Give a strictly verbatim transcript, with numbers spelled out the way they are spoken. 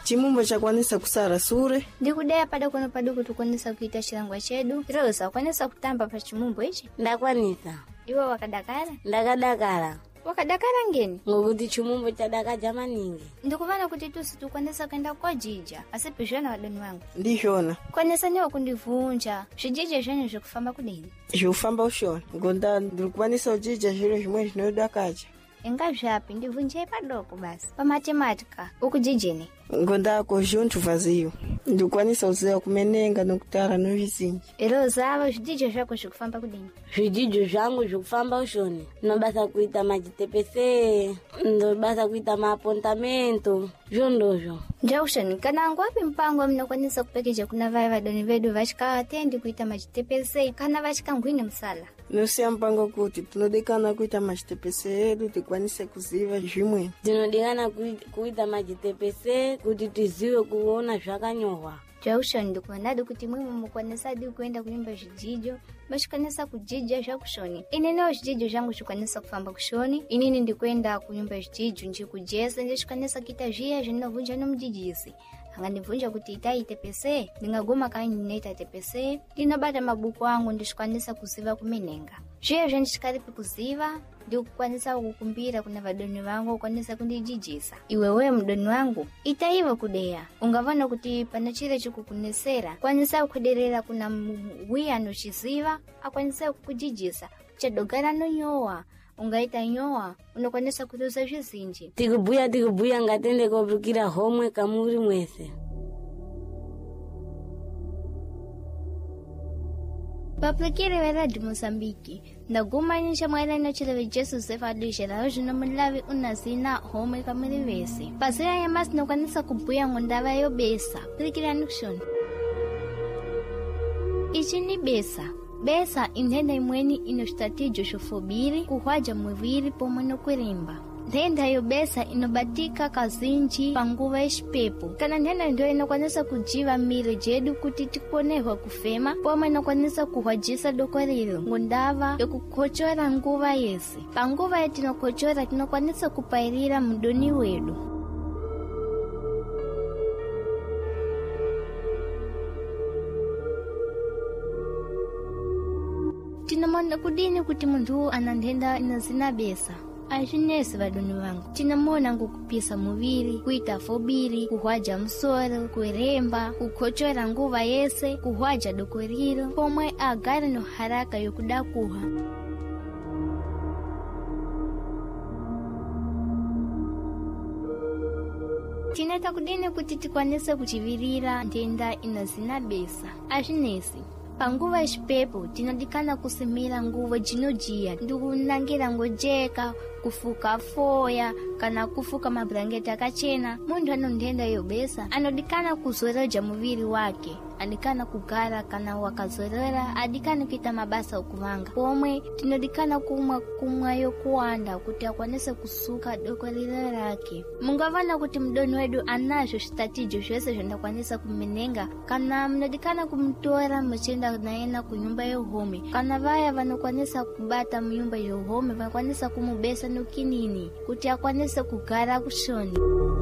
chimumbo chakwanisa kusara sure ndikudeya pada kuno paduku tukwanisa kuita chilangwa chedu. Rosa kwanisa kutamba pa chimumbo ichi? Ndakwanisa. Iwe wakadakara? Ndakadakara. Wakadakara ngeni? Ngokuti chimumbo chadakaja maningi. Ndikuvana kuti tusi tukwanisa kwenda kwa jija asipishana wadoni wangu. Ndishona Kwanisa niwa kundivunja zvijija zvenyu zvikufamba kudini? zvikufamba ushona ngonda ndikwanisa ujija zviro zvimwe zvinodakaja. Inga zvapi ndivunje padoko basi pa matematika ukujijini ngonda ko junto vazio ndikwanisa uziva kumenenga nokutara novhizinji. ero zava zvidije zvako zvikufamba kudini? Zvidzidzo zvangu zvikufamba ushoni. Ndinobasa kuita majitepese, ndinobasa kuita maapontamento, zvondozvo. Njaushoni kana ngwapi mpango mnokwanisa kupekeja kuna vaya vadoni vedu vachika atendi kuita majitepese kana vachika ngwini msala? Nosiya mpango kuti tinodekana kuita majitepese edu tikwanise kuziva zvimwe. Tinodekana kuita majitepese kuti tizive kuona zvakanyorwa. Njaushoni ndikuvanadu kuti mwimu mukwanisa adi kuenda kunyumba zvidzidzo vachikwanisa kujija zvakushoni. Inenewo zvidzidzo zvangu zvikwanisa kufamba kushoni. Inini ndikuenda kunyumba zvidzidzo njikujesa ndichikwanisa kuita zviya zvinovunja nomujijisi. Anga ndivunja kuti itai tepese, ndingagoma kanyi neta tepese, ndinobata mabuku angu ndishikwanisa kuziva kumenenga. Zviya zvandichikaripi kuziva, ndikukwanisa kukumbira kuna vadoni wangu ukwanisa kundijijisa. Iwe we mdoni wangu, itaiva kudeya. Ungavana kuti pana chile chikukunesera, kwanisa kuderera kuna mwiya no chiziva, akwanisa kukujijisa. Chadogara no nyowa. Ungaita nyowa, unakwanisa kutuza zvizinji. Tikubuya tikubuya ngatende kopukira homwe kamuri mwese. Paplikiri vera di Mozambiki. Ndaguma nisha mwaila ino chilewe Jesu sefa adishela ojino mulavi unazina homwe kamuri wese. Pasira ya masi nukwanisa kubuya ngondava yo besa. Plikiri anukushoni. Ichi ni besa. Besa indenda imweni inoshitatijo shofobiri kuhwaja mwiviri pomwe no kwirimba. Ndenda yo besa inobatika kazinji panguva eshipepo. Kana ndenda ndio inokwanisa kujiva mire jedu kuti tikuonehwa kufema pomwe inokwanisa kuhwajisa dokorilo ngondava yokukochora nguva yese. Panguva yetinokochora tinokwanisa kupairira mdoni wedu. Tinamona kudini kuti mundu anandenda inazina besa. Ajinesi vadoni wangu. Tinamona ngukupisa muviri, kuita fobiri, kuhwaja msoro, kueremba, kukochora nguva yese, kuhwaja dokoriro, pomwe agari no haraka yokudakuha. Tineta kudini kuti tikwanise kuchivirira ndenda inazina besa. Ajinesi panguva eshipepo tinodikana kusimira nguva jinojia ndikunangira ngojeka kufuka foya kana kufuka mabrangeti akachena. Mundu anondenda yobesa anodikana kuzoroja muviri wake, adikana kugara kana wakazorora, adikana kuita mabasa okuvanga. Pomwe tinodikana kumwa kumwa yokuwanda kuti akwanise kusuka dokorilo rake. Mungavana kuti mdoni wedu anazvo zvitatijo zvese zvandakwanisa kumenenga, kana munodikana kumtora muchenda naena kunyumba yohome. Kana vaya vanokwanisa kubata munyumba yohome vanokwanisa kumubesa nukinini kuti akwanise kugara kushoni.